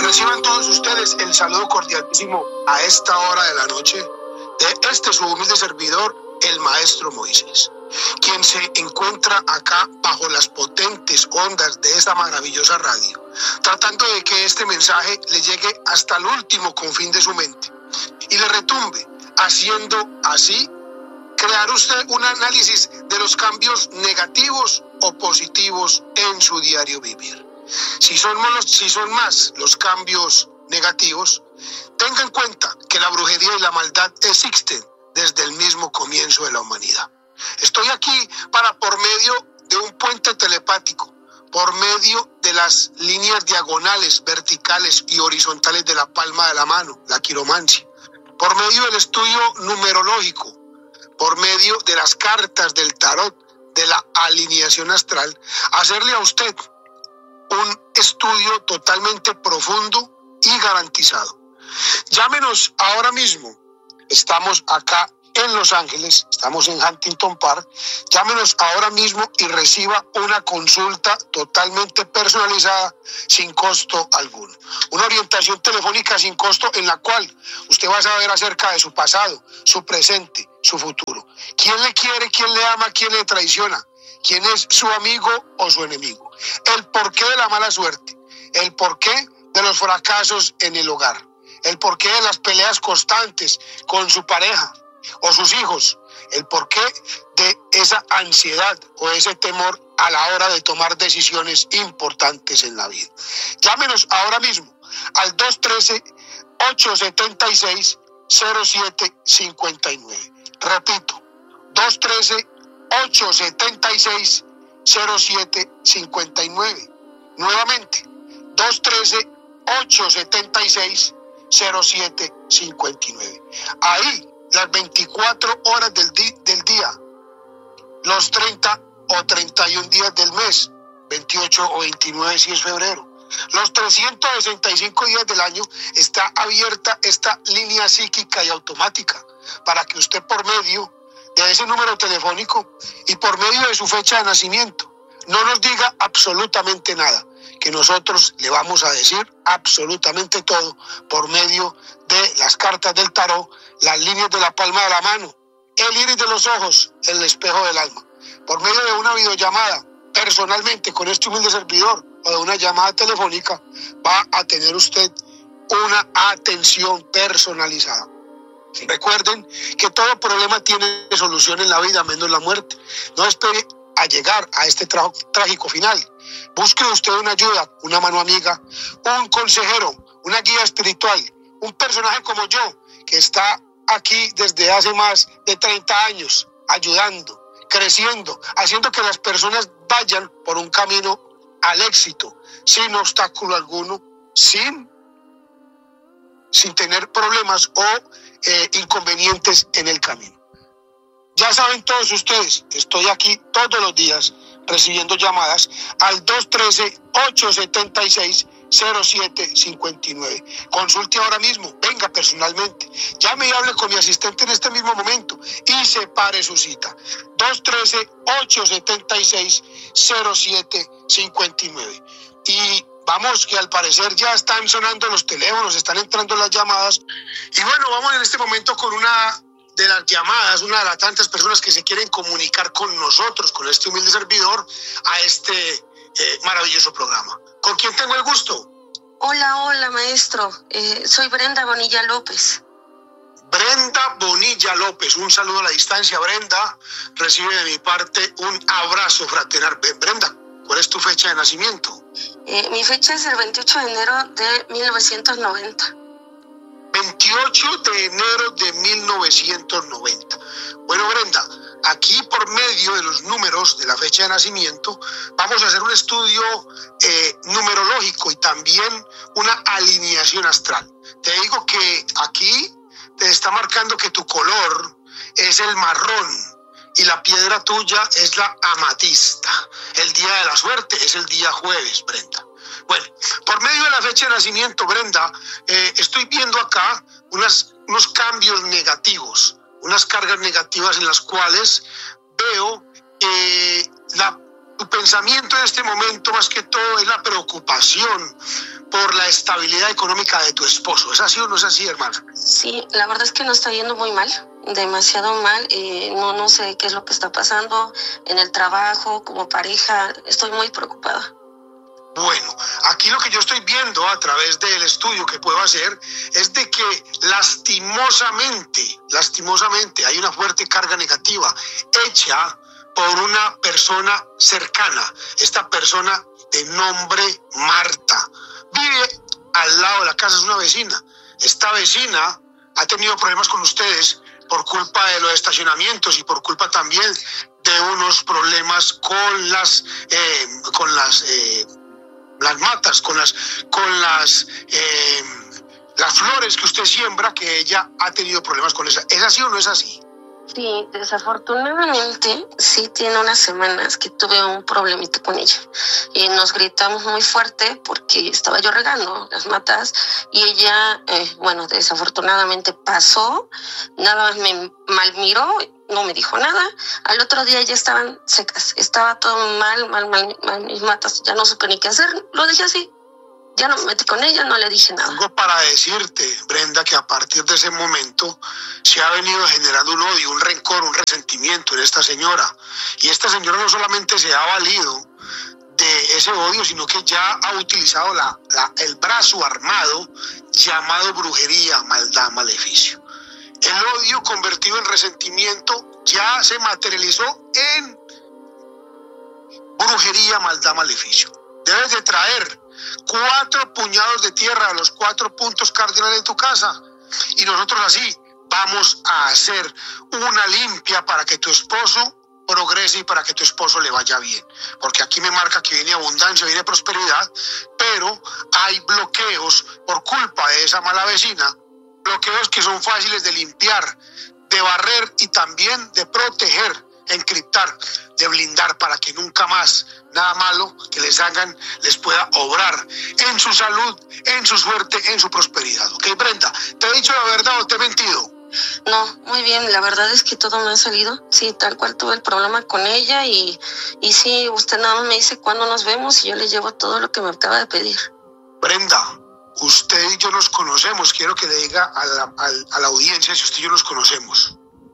Reciban todos ustedes el saludo cordialísimo a esta hora de la noche de este su humilde servidor, el maestro Moisés, quien se encuentra acá bajo las potentes ondas de esta maravillosa radio, tratando de que este mensaje le llegue hasta el último confín de su mente y le retumbe, haciendo así crear usted un análisis de los cambios negativos o positivos en su diario vivir. Si son más los cambios negativos, tenga en cuenta que la brujería y la maldad existen desde el mismo comienzo de la humanidad. Estoy aquí para, por medio de un puente telepático, por medio de las líneas diagonales, verticales y horizontales de la palma de la mano, la quiromancia, por medio del estudio numerológico, por medio de las cartas del tarot, de la alineación astral, hacerle a usted un estudio totalmente profundo y garantizado. Llámenos ahora mismo. Estamos acá en Los Ángeles, estamos en Huntington Park. Llámenos ahora mismo y reciba una consulta totalmente personalizada, sin costo alguno. Una orientación telefónica sin costo en la cual usted va a saber acerca de su pasado, su presente, su futuro. ¿Quién le quiere, quién le ama, quién le traiciona? ¿Quién es su amigo o su enemigo? El porqué de la mala suerte, el porqué de los fracasos en el hogar, el porqué de las peleas constantes con su pareja o sus hijos, el porqué de esa ansiedad o ese temor a la hora de tomar decisiones importantes en la vida. Llámenos ahora mismo al 213-876-0759. Repito, 213-876-0759. Nuevamente, 213-876-0759. Ahí, las 24 horas del día, los 30 o 31 días del mes, 28 o 29 si es febrero, los 365 días del año, está abierta esta línea psíquica y automática para que usted, por medio de ese número telefónico y por medio de su fecha de nacimiento, no nos diga absolutamente nada, que nosotros le vamos a decir absolutamente todo por medio de las cartas del tarot, las líneas de la palma de la mano, el iris de los ojos, el espejo del alma. Por medio de una videollamada, personalmente con este humilde servidor, o de una llamada telefónica, va a tener usted una atención personalizada. Recuerden que todo problema tiene solución en la vida, menos la muerte. No espere a llegar a este trágico final. Busque usted una ayuda, una mano amiga, un consejero, una guía espiritual, un personaje como yo, que está aquí desde hace más de 30 años, ayudando, creciendo, haciendo que las personas vayan por un camino al éxito, sin obstáculo alguno, sin tener problemas o inconvenientes en el camino. Ya saben todos ustedes, estoy aquí todos los días recibiendo llamadas al 213-876-0759. Consulte ahora mismo, venga personalmente, llame y hable con mi asistente en este mismo momento y separe su cita. 213-876-0759. Y vamos, que al parecer ya están sonando los teléfonos, están entrando las llamadas. Y bueno, vamos en este momento con una de las llamadas, una de las tantas personas que se quieren comunicar con nosotros, con este humilde servidor, a este maravilloso programa. ¿Con quién tengo el gusto? Hola, maestro. Soy Brenda Bonilla López. Brenda Bonilla López, un saludo a la distancia. Brenda, recibe de mi parte un abrazo fraternal. Brenda, ¿cuál es tu fecha de nacimiento? Mi fecha es el 28 de enero de 1990. 28 de enero de 1990. Bueno, Brenda, aquí por medio de los números de la fecha de nacimiento vamos a hacer un estudio numerológico y también una alineación astral. Te digo que aquí te está marcando que tu color es el marrón y la piedra tuya es la amatista. El día de la suerte es el día jueves, Brenda. Bueno, por medio de la fecha de nacimiento, Brenda, estoy viendo acá unos cambios negativos, unas cargas negativas en las cuales veo tu pensamiento en este momento más que todo es la preocupación por la estabilidad económica de tu esposo. ¿Es así o no es así, hermana? Sí, la verdad es que nos está yendo muy mal, demasiado mal. No sé qué es lo que está pasando en el trabajo, como pareja. Estoy muy preocupada. Bueno, aquí lo que yo estoy viendo a través del estudio que puedo hacer es de que lastimosamente hay una fuerte carga negativa hecha por una persona cercana. Esta persona de nombre Marta vive al lado de la casa, es una vecina. Esta vecina ha tenido problemas con ustedes por culpa de los estacionamientos y por culpa también de unos problemas con las matas, con las flores que usted siembra, que ella ha tenido problemas con eso. ¿Es así o no es así? Sí, desafortunadamente sí tiene unas semanas que tuve un problemita con ella. Nos gritamos muy fuerte porque estaba yo regando las matas y ella, desafortunadamente pasó, nada más me malmiró, no me dijo nada. Al otro día ya estaban secas, estaba todo mal, mis matas, ya no supe ni qué hacer, lo dejé así. Ya no me metí con ella, no le dije nada. Tengo para decirte, Brenda, que a partir de ese momento se ha venido generando un odio, un rencor, un resentimiento en esta señora. Y esta señora no solamente se ha valido de ese odio, sino que ya ha utilizado el brazo armado llamado brujería, maldad, maleficio. El odio convertido en resentimiento ya se materializó en brujería, maldad, maleficio. Debes de traer 4 puñados de tierra a los 4 puntos cardinales de tu casa y nosotros así vamos a hacer una limpia para que tu esposo progrese y para que tu esposo le vaya bien, porque aquí me marca que viene abundancia, viene prosperidad, pero hay bloqueos por culpa de esa mala vecina, bloqueos que son fáciles de limpiar, de barrer y también de proteger, encriptar, de blindar para que nunca más nada malo que les hagan les pueda obrar en su salud, en su suerte, en su prosperidad. ¿Ok, Brenda? ¿Te he dicho la verdad o te he mentido? No, muy bien, la verdad es que todo me ha salido. Sí, tal cual tuve el problema con ella y sí, usted nada más me dice cuándo nos vemos y yo le llevo todo lo que me acaba de pedir. Brenda, usted y yo nos conocemos. Quiero que le diga a la audiencia si usted y yo nos conocemos.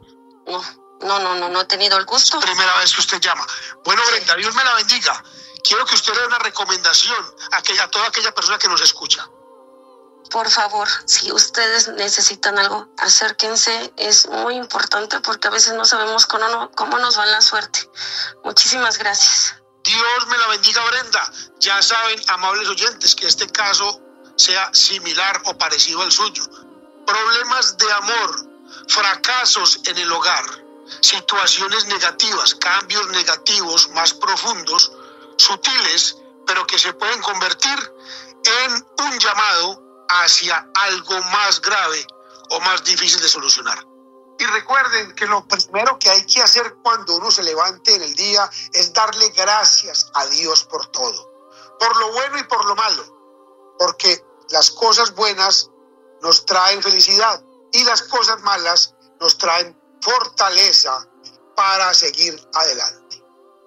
No he tenido el gusto. Es la primera vez que usted llama. Bueno, Brenda, Dios me la bendiga. Quiero que usted le dé una recomendación a toda aquella persona que nos escucha. Por favor, si ustedes necesitan algo, acérquense. Es muy importante porque a veces no sabemos cómo nos va la suerte. Muchísimas gracias. Dios me la bendiga, Brenda. Ya saben, amables oyentes, que este caso sea similar o parecido al suyo. Problemas de amor, fracasos en el hogar, situaciones negativas, cambios negativos más profundos, sutiles, pero que se pueden convertir en un llamado hacia algo más grave o más difícil de solucionar. Y recuerden que lo primero que hay que hacer cuando uno se levante en el día es darle gracias a Dios por todo, por lo bueno y por lo malo, porque las cosas buenas nos traen felicidad y las cosas malas nos traen fortaleza para seguir adelante.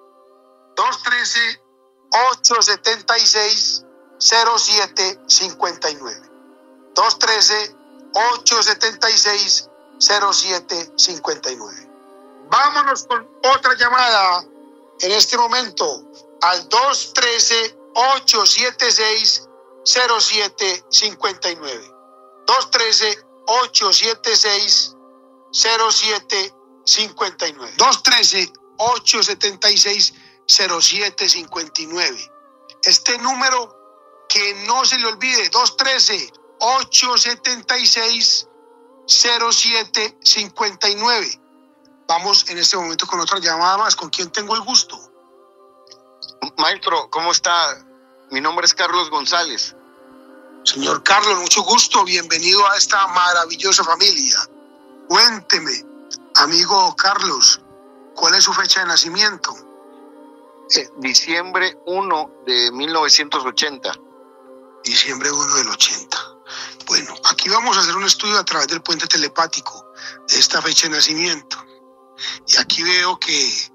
213-876-0759. 213-876-0759. Vámonos con otra llamada en este momento al 213-876-0759. 213-876-0759. 213-876-0759. Este número que no se le olvide, 213-876-0759. Vamos en este momento con otra llamada más. ¿Con quién tengo el gusto? Maestro, ¿cómo está? Mi nombre es Carlos González. Señor Carlos, mucho gusto. Bienvenido a esta maravillosa familia. Cuénteme, amigo Carlos, ¿cuál es su fecha de nacimiento? Diciembre 1 de 1980. Diciembre 1 del 80. Bueno, aquí vamos a hacer un estudio a través del puente telepático de esta fecha de nacimiento. Y aquí veo que,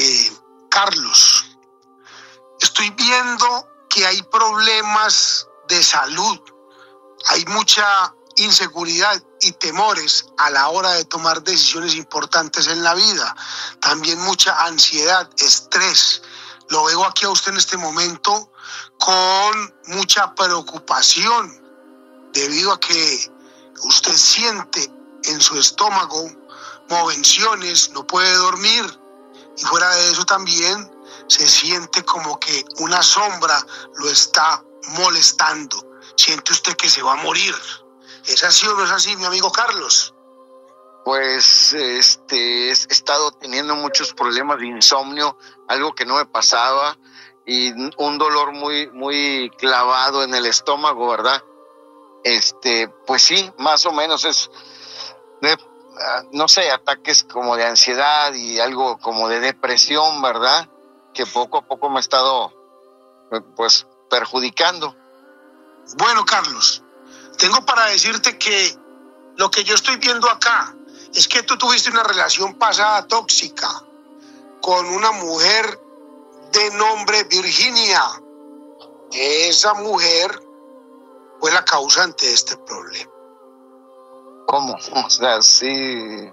Carlos, estoy viendo que hay problemas de salud. Hay mucha inseguridad y temores a la hora de tomar decisiones importantes en la vida. También mucha ansiedad, estrés. Lo veo aquí a usted en este momento con mucha preocupación debido a que usted siente en su estómago movenciones, no puede dormir, y fuera de eso también se siente como que una sombra lo está molestando. Siente usted que se va a morir. ¿Es así o no es así, mi amigo Carlos? Pues he estado teniendo muchos problemas de insomnio, algo que no me pasaba, y un dolor muy clavado en el estómago, ¿verdad? Pues sí, más o menos es no sé, ataques como de ansiedad y algo como de depresión, ¿verdad? Que poco a poco me ha estado pues perjudicando. Bueno, Carlos, tengo para decirte que lo que yo estoy viendo acá es que tú tuviste una relación pasada tóxica con una mujer de nombre Virginia. Esa mujer fue la causante de este problema. ¿Cómo? O sea, sí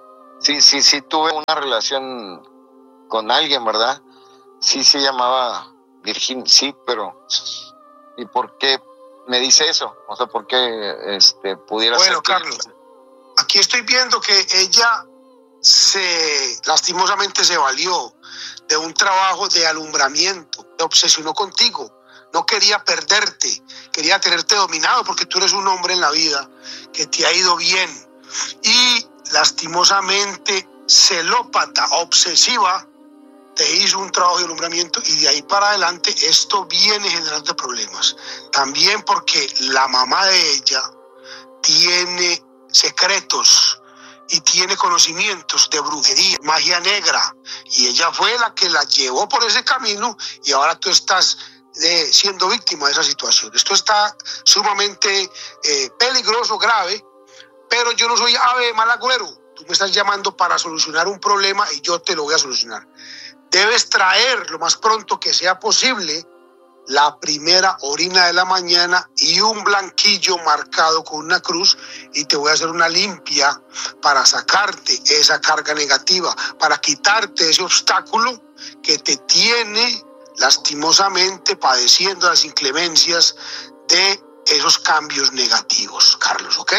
tuve una relación con alguien, ¿verdad? Sí se llamaba Virginia, sí, pero ¿y por qué me dice eso? O sea, ¿por qué pudiera ser? Bueno, Carlos, aquí estoy viendo que ella lastimosamente se valió de un trabajo de alumbramiento, se obsesionó contigo, no quería perderte, quería tenerte dominado porque tú eres un hombre en la vida que te ha ido bien, y lastimosamente celópata, obsesiva, te hizo un trabajo de alumbramiento, y de ahí para adelante esto viene generando problemas. También porque la mamá de ella tiene secretos y tiene conocimientos de brujería, magia negra, y ella fue la que la llevó por ese camino, y ahora tú estás siendo víctima de esa situación. Esto está sumamente peligroso, grave, pero yo no soy ave de mal agüero. Tú me estás llamando para solucionar un problema y yo te lo voy a solucionar. Debes traer lo más pronto que sea posible la primera orina de la mañana y un blanquillo marcado con una cruz, y te voy a hacer una limpia para sacarte esa carga negativa, para quitarte ese obstáculo que te tiene lastimosamente padeciendo las inclemencias de esos cambios negativos, Carlos, ¿ok?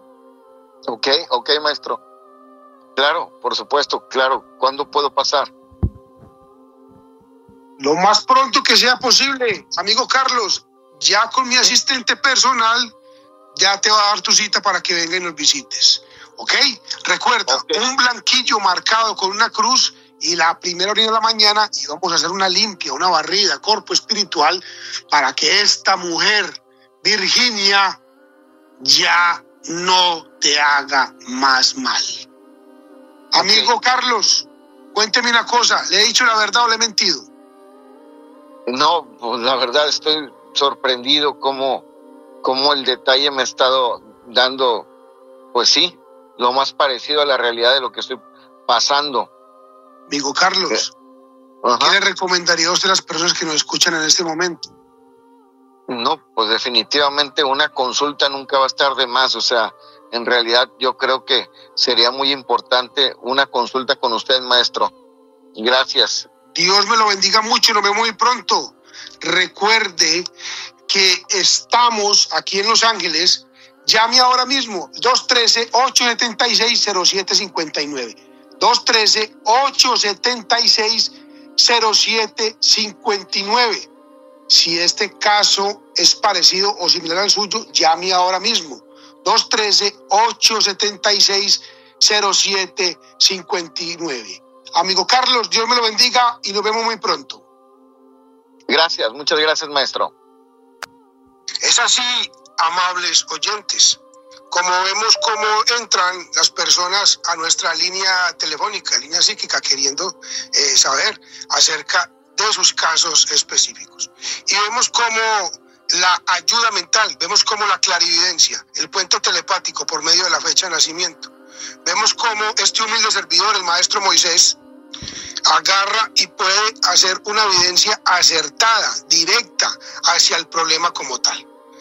Ok, maestro. Claro, por supuesto, claro. ¿Cuándo puedo pasar? Lo más pronto que sea posible, amigo Carlos. Ya con mi asistente personal ya te va a dar tu cita para que venga y nos visites, ¿ok? Recuerda, un blanquillo marcado con una cruz y la primera orina de la mañana, y vamos a hacer una limpia, una barrida, cuerpo espiritual, para que esta mujer, Virginia, ya no te haga más mal. Amigo Carlos, cuénteme una cosa, ¿le he dicho la verdad o le he mentido? No, pues la verdad estoy sorprendido cómo el detalle me ha estado dando, pues sí, lo más parecido a la realidad de lo que estoy pasando. Amigo Carlos, ¿qué le recomendaría a usted a las personas que nos escuchan en este momento? No, pues definitivamente una consulta nunca va a estar de más. O sea, en realidad yo creo que sería muy importante una consulta con usted, maestro. Gracias. Dios me lo bendiga mucho y nos vemos muy pronto. Recuerde que estamos aquí en Los Ángeles. Llame ahora mismo, 213-876-0759. 213-876-0759. Si este caso es parecido o similar al suyo, llame ahora mismo. 213-876-0759. Amigo Carlos, Dios me lo bendiga y nos vemos muy pronto. Gracias, muchas gracias, maestro. Es así, amables oyentes, como vemos cómo entran las personas a nuestra línea telefónica, línea psíquica, queriendo saber acerca de sus casos específicos. Y vemos cómo la ayuda mental, vemos cómo la clarividencia, el puente telepático por medio de la fecha de nacimiento. Vemos cómo este humilde servidor, el maestro Moisés, agarra y puede hacer una evidencia acertada, directa, hacia el problema como tal.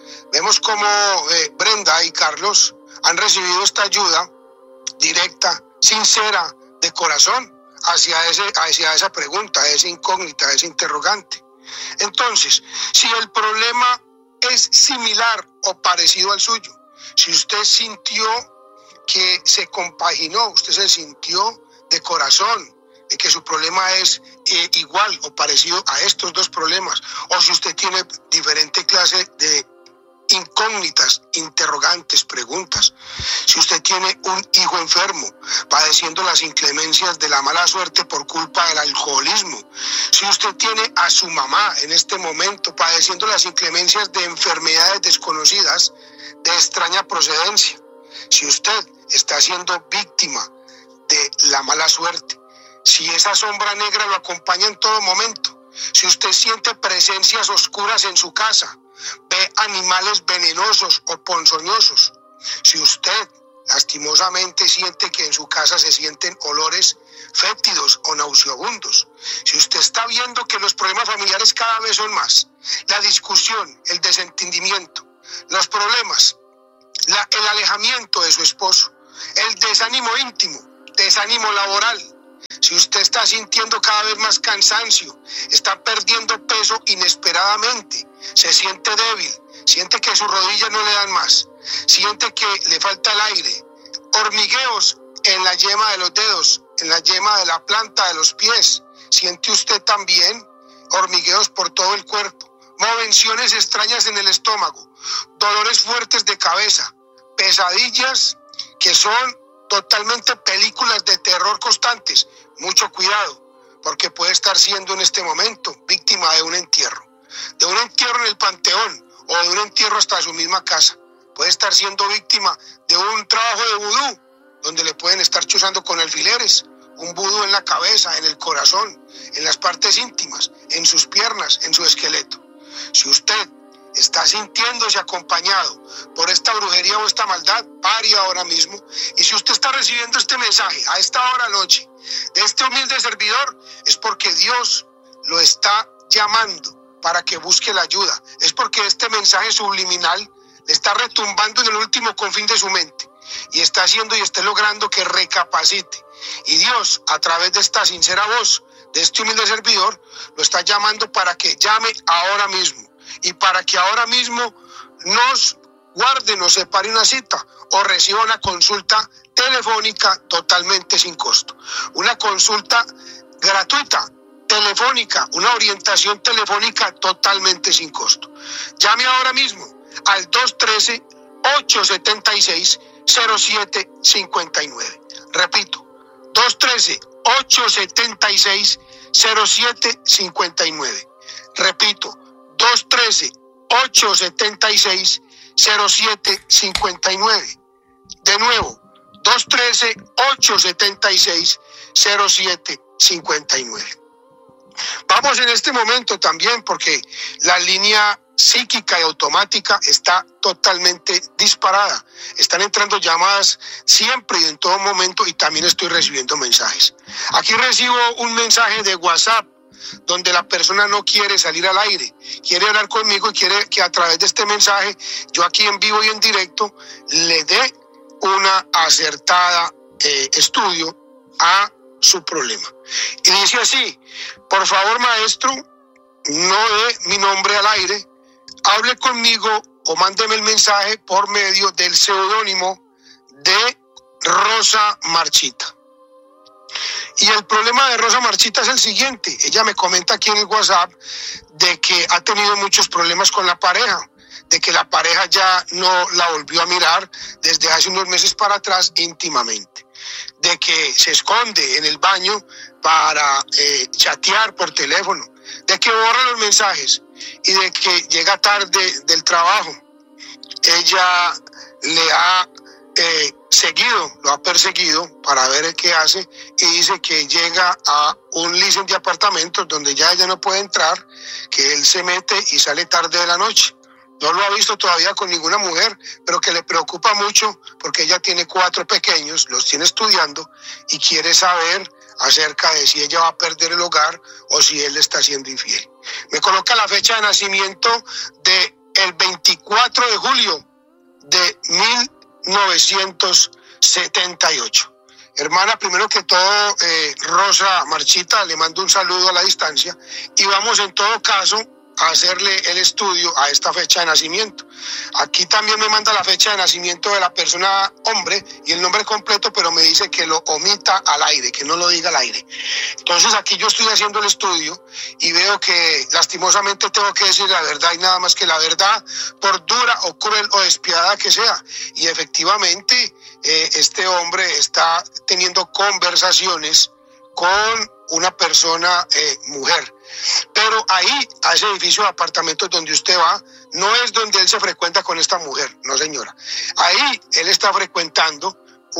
vemos cómo Brenda y Carlos han recibido esta ayuda directa, sincera, de corazón, hacia esa pregunta, esa incógnita, ese interrogante. Entonces, si el problema es similar o parecido al suyo, si usted sintió que se compaginó, usted se sintió de corazón, de que su problema es igual o parecido a estos dos problemas, o si usted tiene diferente clase de incógnitas, interrogantes, preguntas, si usted tiene un hijo enfermo, padeciendo las inclemencias de la mala suerte por culpa del alcoholismo, si usted tiene a su mamá en este momento padeciendo las inclemencias de enfermedades desconocidas de extraña procedencia, si usted está siendo víctima de la mala suerte, si esa sombra negra lo acompaña en todo momento, si usted siente presencias oscuras en su casa, ve animales venenosos o ponzoñosos, si usted lastimosamente siente que en su casa se sienten olores fétidos o nauseabundos, si usted está viendo que los problemas familiares cada vez son más, la discusión, el desentendimiento, los problemas, el alejamiento de su esposo, el desánimo íntimo, desánimo laboral, si usted está sintiendo cada vez más cansancio, está perdiendo peso inesperadamente, se siente débil, siente que sus rodillas no le dan más, siente que le falta el aire, hormigueos en la yema de los dedos, en la yema de la planta de los pies, siente usted también hormigueos por todo el cuerpo, movenciones extrañas en el estómago, dolores fuertes de cabeza, pesadillas que son totalmente películas de terror constantes. Mucho cuidado, porque puede estar siendo en este momento víctima de un entierro en el panteón o de un entierro hasta su misma casa. Puede estar siendo víctima de un trabajo de vudú, donde le pueden estar chuzando con alfileres, un vudú en la cabeza, en el corazón, en las partes íntimas, en sus piernas, en su esqueleto. Si usted está sintiéndose acompañado por esta brujería o esta maldad, pare ahora mismo. Y si usted está recibiendo este mensaje a esta hora noche de este humilde servidor, es porque Dios lo está llamando para que busque la ayuda. Es porque este mensaje subliminal le está retumbando en el último confín de su mente y está haciendo y está logrando que recapacite. Y Dios, a través de esta sincera voz de este humilde servidor, lo está llamando para que llame ahora mismo. Y para que ahora mismo nos guarde, nos separe una cita o reciba una consulta telefónica totalmente sin costo. Una consulta gratuita, telefónica, una orientación telefónica totalmente sin costo. Llame ahora mismo al 213-876-0759. Repito, 213-876-0759. Repito, 213-876-0759. De nuevo, 213-876-0759. Vamos en este momento también porque la línea psíquica y automática está totalmente disparada. Están entrando llamadas siempre y en todo momento y también estoy recibiendo mensajes. Aquí recibo un mensaje de WhatsApp donde la persona no quiere salir al aire, quiere hablar conmigo y quiere que a través de este mensaje, yo aquí en vivo y en directo, le dé una acertada estudio a su problema. Y dice así: por favor, maestro, no dé mi nombre al aire, hable conmigo o mándeme el mensaje por medio del seudónimo de Rosa Marchita. Y el problema de Rosa Marchita es el siguiente: ella me comenta aquí en el WhatsApp de que ha tenido muchos problemas con la pareja, de que la pareja ya no la volvió a mirar desde hace unos meses para atrás íntimamente, de que se esconde en el baño para chatear por teléfono, de que borra los mensajes y de que llega tarde del trabajo. Ella le ha lo ha perseguido para ver qué hace y dice que llega a un leasing de apartamentos donde ya ella no puede entrar, que él se mete y sale tarde de la noche. No lo ha visto todavía con ninguna mujer, pero que le preocupa mucho porque ella tiene 4 pequeños, los tiene estudiando y quiere saber acerca de si ella va a perder el hogar o si él le está siendo infiel. Me coloca la fecha de nacimiento de el 24 de julio de 1978. Hermana, primero que todo, Rosa Marchita, le mando un saludo a la distancia y vamos en todo caso a hacerle el estudio a esta fecha de nacimiento. Aquí también me manda la fecha de nacimiento de la persona hombre y el nombre completo, pero me dice que lo omita al aire, que no lo diga al aire. Entonces aquí yo estoy haciendo el estudio y veo que lastimosamente tengo que decir la verdad y nada más que la verdad, por dura o cruel o despiadada que sea. Y efectivamente este hombre está teniendo conversaciones con una persona mujer. Pero ahí, a ese edificio de apartamentos donde usted va, no es donde él se frecuenta con esta mujer, no señora. Ahí él está frecuentando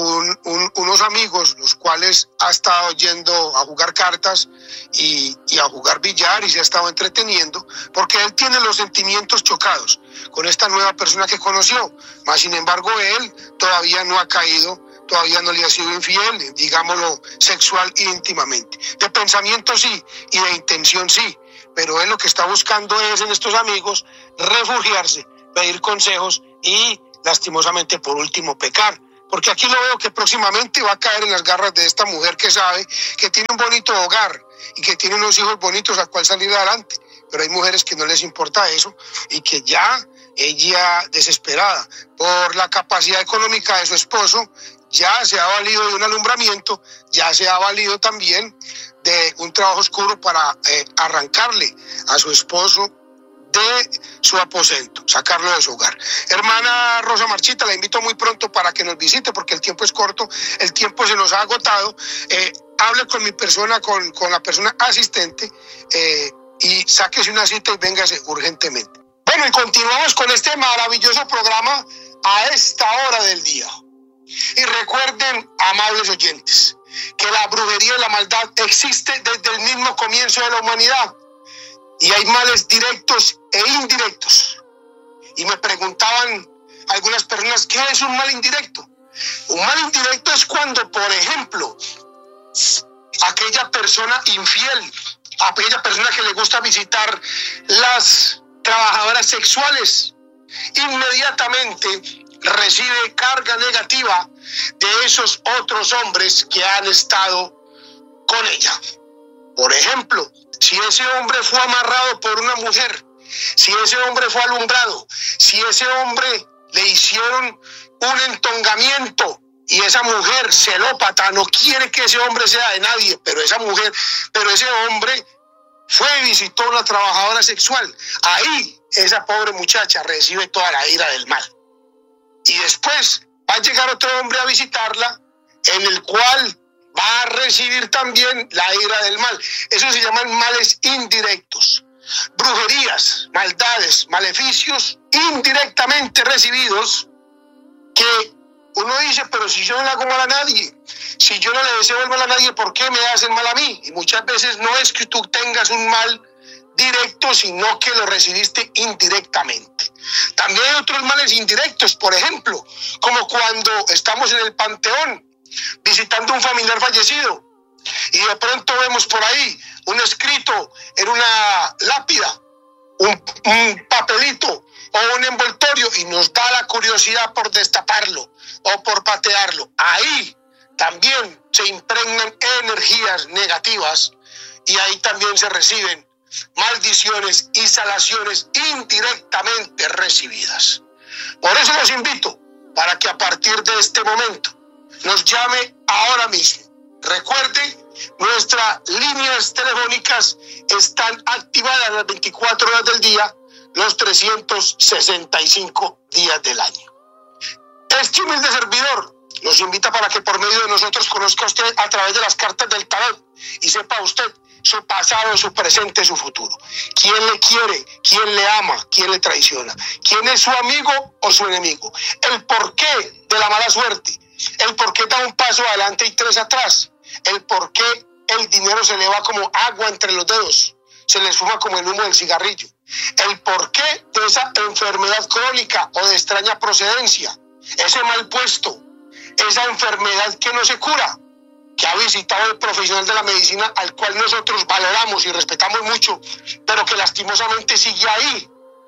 unos amigos, los cuales ha estado yendo a jugar cartas y a jugar billar y se ha estado entreteniendo, porque él tiene los sentimientos chocados con esta nueva persona que conoció. Mas, sin embargo, él todavía no ha caído, todavía no le ha sido infiel, digámoslo, sexual e íntimamente. De pensamiento sí, y de intención sí, pero él lo que está buscando es en estos amigos refugiarse, pedir consejos y, lastimosamente, por último, pecar. Porque aquí lo veo que próximamente va a caer en las garras de esta mujer que sabe que tiene un bonito hogar y que tiene unos hijos bonitos a cual salir adelante. Pero hay mujeres que no les importa eso y que ya ella, desesperada por la capacidad económica de su esposo, ya se ha valido de un alumbramiento, ya se ha valido también de un trabajo oscuro para arrancarle a su esposo de su aposento, sacarlo de su hogar. Hermana Rosa Marchita, la invito muy pronto para que nos visite porque el tiempo es corto, el tiempo se nos ha agotado. Hable con mi persona, con la persona asistente y sáquese una cita y véngase urgentemente. Bueno, y continuamos con este maravilloso programa a esta hora del día. Y recuerden, amables oyentes, que la brujería y la maldad existe desde el mismo comienzo de la humanidad. Y hay males directos e indirectos. Y me preguntaban algunas personas, ¿qué es un mal indirecto? Un mal indirecto es cuando, por ejemplo, aquella persona infiel, aquella persona que le gusta visitar las trabajadoras sexuales, inmediatamente recibe carga negativa de esos otros hombres que han estado con ella. Por ejemplo, si ese hombre fue amarrado por una mujer, si ese hombre fue alumbrado, si ese hombre le hicieron un entongamiento y esa mujer celópata no quiere que ese hombre sea de nadie, pero ese hombre fue y visitó a una trabajadora sexual, ahí esa pobre muchacha recibe toda la ira del mal. Y después va a llegar otro hombre a visitarla, en el cual va a recibir también la ira del mal. Eso se llaman males indirectos. Brujerías, maldades, maleficios indirectamente recibidos que uno dice, pero si yo no le hago mal a nadie, si yo no le deseo el mal a nadie, ¿por qué me hacen mal a mí? Y muchas veces no es que tú tengas un mal directo, sino que lo recibiste indirectamente. También hay otros males indirectos, por ejemplo, como cuando estamos en el panteón visitando a un familiar fallecido y de pronto vemos por ahí un escrito en una lápida, un papelito o un envoltorio y nos da la curiosidad por destaparlo o por patearlo. Ahí también se impregnan energías negativas y ahí también se reciben maldiciones y salaciones indirectamente recibidas. Por eso los invito para que a partir de este momento nos llame ahora mismo. Recuerde, nuestras líneas telefónicas están activadas las 24 horas del día, los 365 días del año. Este humilde servidor nos invita para que por medio de nosotros conozca usted a través de las cartas del tarot y sepa usted su pasado, su presente, su futuro. ¿Quién le quiere? ¿Quién le ama? ¿Quién le traiciona? ¿Quién es su amigo o su enemigo? El porqué de la mala suerte. El porqué da un paso adelante y tres atrás. El porqué el dinero se le va como agua entre los dedos. Se le esfuma como el humo del cigarrillo. El porqué de esa enfermedad crónica o de extraña procedencia. Ese mal puesto. Esa enfermedad que no se cura, que ha visitado el profesional de la medicina al cual nosotros valoramos y respetamos mucho, pero que lastimosamente sigue ahí,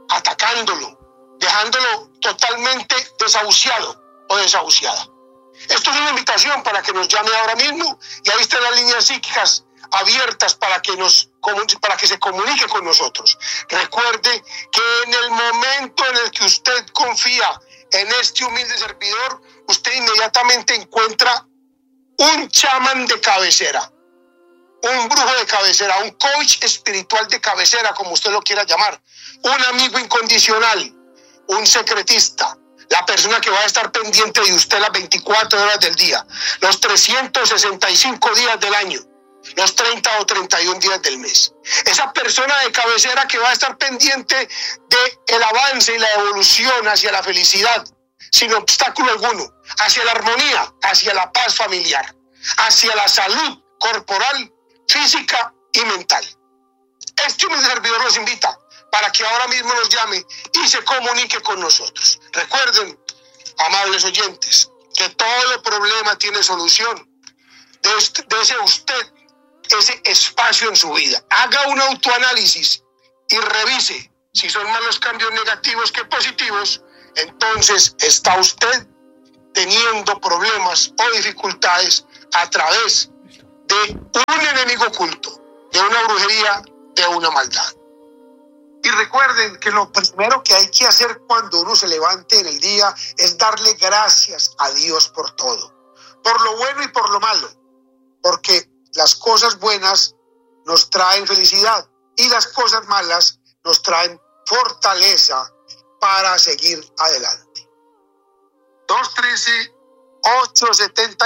atacándolo, dejándolo totalmente desahuciado o desahuciada. Esto es una invitación para que nos llame ahora mismo, y ahí están las líneas psíquicas abiertas para que se comunique con nosotros. Recuerde que en el momento en el que usted confía en este humilde servidor, usted inmediatamente encuentra un chamán de cabecera, un brujo de cabecera, un coach espiritual de cabecera, como usted lo quiera llamar, un amigo incondicional, un secretista, la persona que va a estar pendiente de usted las 24 horas del día, los 365 días del año, los 30 o 31 días del mes. Esa persona de cabecera que va a estar pendiente del avance y la evolución hacia la felicidad, sin obstáculo alguno, hacia la armonía, hacia la paz familiar, hacia la salud corporal, física y mental. Este humilde servidor los invita para que ahora mismo nos llame y se comunique con nosotros. Recuerden, amables oyentes, que todo problema tiene solución. Dese usted ese espacio en su vida. Haga un autoanálisis y revise si son más los cambios negativos que positivos. Entonces está usted teniendo problemas o dificultades a través de un enemigo oculto, de una brujería, de una maldad. Y recuerden que lo primero que hay que hacer cuando uno se levante en el día es darle gracias a Dios por todo, por lo bueno y por lo malo, porque las cosas buenas nos traen felicidad y las cosas malas nos traen fortaleza para seguir adelante. 213-870